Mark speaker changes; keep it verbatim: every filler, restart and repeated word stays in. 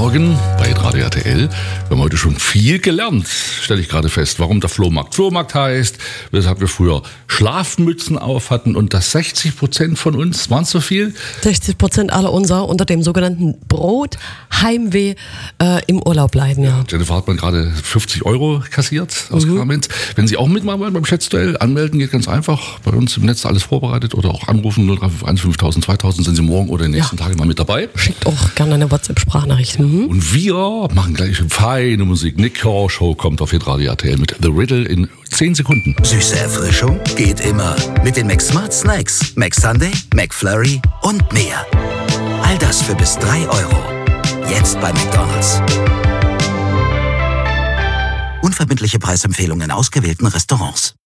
Speaker 1: Morgen bei Radio R T L. Wir haben heute schon viel gelernt, stelle ich gerade fest, warum der Flohmarkt Flohmarkt heißt, weshalb wir früher Schlafmützen auf hatten und dass sechzig Prozent von uns, waren es so viel?
Speaker 2: sechzig Prozent aller unser unter dem sogenannten Brotheimweh äh, im Urlaub bleiben. Ja.
Speaker 1: Jennifer hat man gerade fünfzig Euro kassiert aus
Speaker 2: Mhm.
Speaker 1: Kamenz. Wenn Sie auch mitmachen wollen beim Schätzduell, anmelden geht ganz einfach. Bei uns im Netz alles vorbereitet oder auch anrufen null drei fünf eins fünftausend zweitausend, sind Sie morgen oder in den nächsten
Speaker 2: Ja.
Speaker 1: Tagen mal mit dabei.
Speaker 2: Schickt auch gerne eine WhatsApp-Sprachnachricht. Mhm.
Speaker 1: Und wir machen gleich feine Musik. Nick Kershaw Show kommt auf Radio R T L mit The Riddle in zehn Sekunden.
Speaker 3: Süße Erfrischung geht immer. Mit den McSmart Snacks, McSunday, McFlurry und mehr. All das für bis drei Euro. Jetzt bei McDonald's. Unverbindliche Preisempfehlungen in ausgewählten Restaurants.